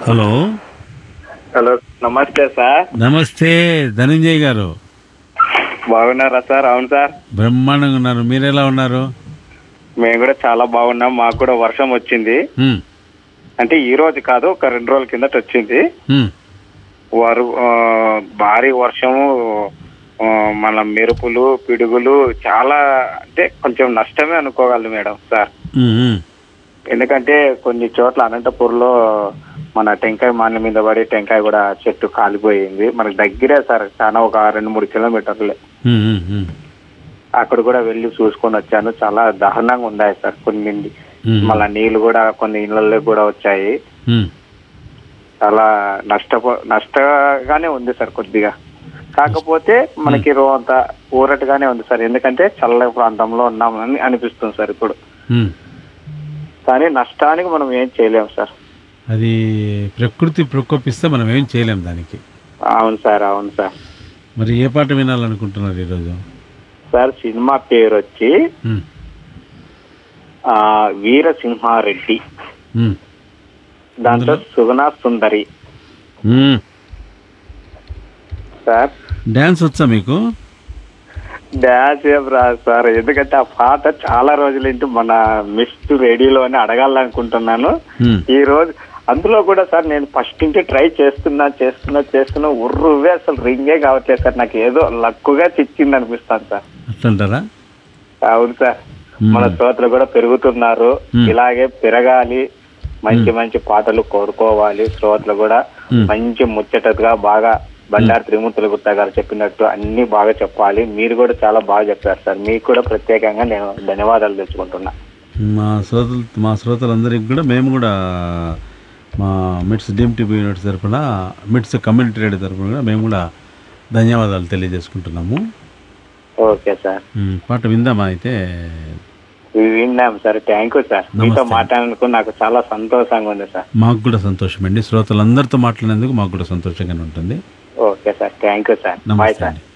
Hello. Hello, నమస్తే sir. నమస్తే ధనంజయ్ గారు. బాగున్నారా సార్? అవును సార్, బ్రహ్మాండంగా ఉన్నారు. మీరు ఎలా ఉన్నారు? మేము కూడా చాలా బాగున్నాం. మాకు కూడా వర్షం వచ్చింది. హ్మ్, అంటే ఈ రోజు కాదు, ఒక 2 రోజుల కిందట వచ్చింది. హ్మ్, భారీ వర్షము, ఆ, మన మెరుపులు, పిడుగులు, చాలా అంటే కొంచెం నష్టమే అనుకోగలరు మేడం సార్. హ్మ్, హ్మ్. ఎందుకంటే కొన్ని చోట్ల అనంతపూర్లో మన టెంకాయ మాన్ల మీద పడి టెంకాయ కూడా చెట్టు కాలిపోయింది. మనకు దగ్గరే సార్, చాలా ఒక 2-3 కిలోమీటర్లే. హ్మ్, హ్మ్, హ్మ్. అక్కడ కూడా వెళ్ళి చూసుకొని వచ్చాను. చాలా దారుణంగా ఉన్నాయి సార్. కొన్ని హ్మ్, మళ్ళా నీళ్లు కూడా కొన్ని ఇళ్లలో కూడా వచ్చాయి. హ్మ్. చాలా నష్టగానే ఉంది సార్ కొద్దిగా. కాకపోతే మనకి అంత ఊరటగానే ఉంది సార్. ఎందుకంటే చల్లని ప్రాంతంలో ఉన్నామని అనిపిస్తుంది సార్ ఇప్పుడు. హ్మ్. కానీ నష్టానికి మనం ఏం చేయలేము సార్. అది ప్రకృతి ప్రకోపిస్తే మనం ఏం చేయలేం దానికి. అవును సార్, అవును సార్. మరి ఏ పాట వినాలనుకుంటున్నారు ఈరోజు? సార్, సినిమా పేరు వచ్చి హ్మ్, వీరసింహారెడ్డి. హ్మ్. దాంట్లో అందులో సుగుణ సుందరి హ్మ్. సార్. డ్యాన్స్ వచ్చా మీకు? డాన్స్ ఏం రాదు సార్. ఎందుకంటే ఆ పాట చాలా రోజులు మన మిస్ట్ రేడియోలోనే అడగాలనుకుంటున్నాను. హ్మ్. ఈ రోజు అందులో కూడా సార్ నేను ఫస్ట్ నుంచి ట్రై చేస్తున్నా ఉర్రువే, అసలు రింగే కావట్లేదు సార్. నాకు ఏదో లక్కుగా చిక్కింది అనిపిస్తాను సార్. అట్లంటారా? అవును సార్. మన హ్మ్, శ్రోతలు కూడా పెరుగుతున్నారు. హ్మ్, ఇలాగే పెరగాలి. మంచి హ్మ్, మంచి పాటలు కోరుకోవాలి. శ్రోతలు కూడా హ్మ్. మంచి ముచ్చటగా బాగా బండారు త్రిమూర్తుల గుప్తా గారు చెప్పినట్టు అన్ని బాగా చెప్పాలి. మీరు కూడా చాలా బాగా చెప్పారు సార్. మీకు కూడా ప్రత్యేకంగా నేను ధన్యవాదాలు తెచ్చుకుంటున్నా. మా శ్రోతలందరికీ కూడా మేము కూడా మా మిట్స్ టీవీ యూనిట్స్ తరఫున, మిట్స్ కమ్యూనిటీ రేడియో తరఫున కూడా మేము కూడా ధన్యవాదాలు తెలియజేసుకుంటున్నాము. Okay sir. పాట విందామా అయితే? విన్నాం సార్. Thank you sir. మీతో నమస్తే అండి. మాట్లాడినందుకు నాకు చాలా సంతోషంగా ఉంది సార్. మాకు కూడా సంతోషం అండి. శ్రోతలందరితో మాట్లాడినందుకు మాకు కూడా సంతోషంగానే ఉంటుంది. Okay sir. Thank you sir. Bye నమస్తే సార్. అండి.